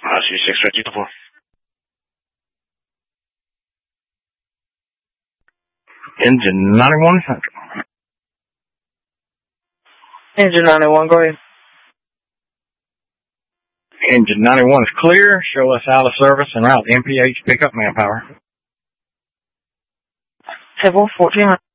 C654. Engine 91 Central. Engine 91, go ahead. Engine 91 is clear. Show us out of service and route MPH pickup manpower. Table 14.